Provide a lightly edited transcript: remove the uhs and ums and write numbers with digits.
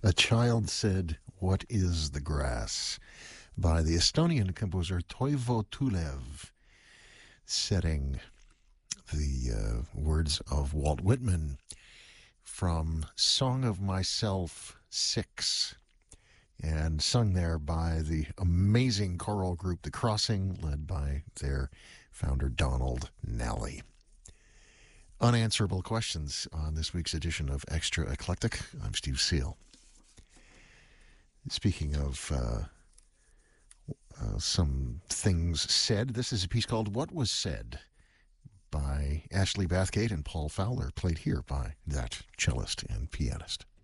A child said, "What is the grass?" by the Estonian composer Toivo Tulev, setting the words of Walt Whitman from Song of Myself 6, and sung there by the amazing choral group The Crossing, led by their founder Donald Nally. Unanswerable questions on this week's edition of Extra Eclectic. I'm Steve Seal. Speaking of some things said, this is a piece called What Was Said by Ashley Bathgate and Paul Fowler, played here by that cellist and pianist.